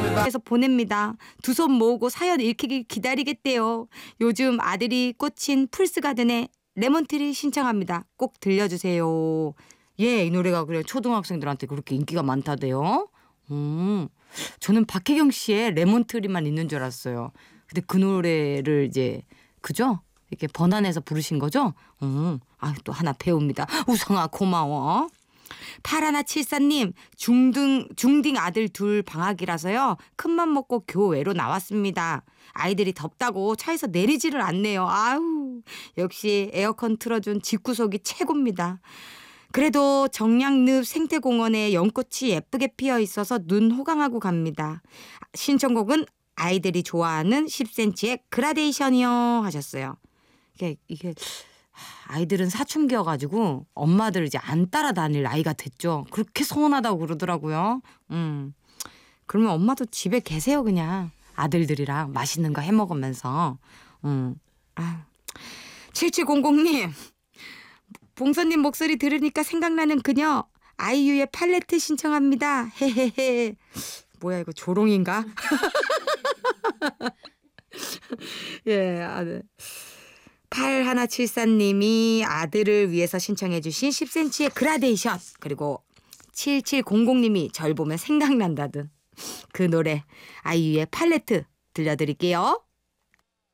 그래서 보냅니다. 두 손 모으고 사연 읽히기 기다리겠대요. 요즘 아들이 꽂힌 풀스가든의 레몬트리 신청합니다. 꼭 들려주세요. 예, 이 노래가 그래 초등학생들한테 그렇게 인기가 많다대요. 저는 박혜경 씨의 레몬트리만 있는 줄 알았어요. 근데 그 노래를 이제 그죠? 이렇게 번안해서 부르신 거죠? 또 하나 배웁니다. 우성아 고마워. 8174님 중딩 아들 둘 방학이라서요. 큰맘 먹고 교외로 나왔습니다. 아이들이 덥다고 차에서 내리지를 않네요. 아유 역시 에어컨 틀어준 집구석이 최고입니다. 그래도 정량늪 생태공원에 연꽃이 예쁘게 피어 있어서 눈 호강하고 갑니다. 신청곡은 아이들이 좋아하는 10cm의 그라데이션이요 하셨어요. 이게 아이들은 사춘기여가지고 엄마들 이제 안 따라다닐 나이가 됐죠. 그렇게 서운하다고 그러더라고요. 그러면 엄마도 집에 계세요 그냥. 아들들이랑 맛있는 거 해먹으면서. 7700님 봉선님 목소리 들으니까 생각나는 그녀 아이유의 팔레트 신청합니다. 헤헤헤. 뭐야 이거 조롱인가? 예, 아들. 8174님이 아들을 위해서 신청해 주신 10cm의 그라데이션 그리고 7700님이 절 보면 생각난다던 그 노래 아이유의 팔레트 들려드릴게요.